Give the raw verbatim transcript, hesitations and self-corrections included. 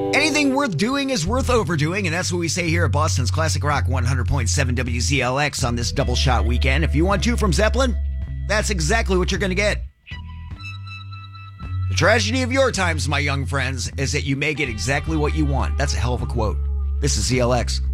Anything worth doing is worth overdoing, and that's what we say here at Boston's Classic Rock one hundred point seven W Z L X on this double shot weekend. If you want two from Zeppelin, that's exactly what you're going to get. The tragedy of your times, my young friends, is that you may get exactly what you want. That's a hell of a quote. This is Z L X.